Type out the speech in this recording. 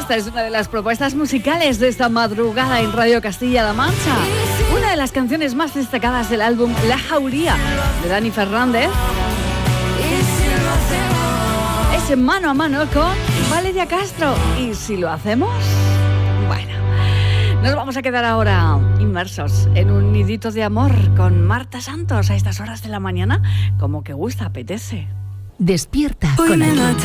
Esta es una de las propuestas musicales de esta madrugada en Radio Castilla-La Mancha. Una de las canciones más destacadas del álbum La Jauría, de Dani Fernández. Ese mano a mano con Valeria Castro. ¿Y si lo hacemos? Bueno, nos vamos a quedar ahora inmersos en un nidito de amor con Marta Santos a estas horas de la mañana. Como que gusta, apetece. Despierta con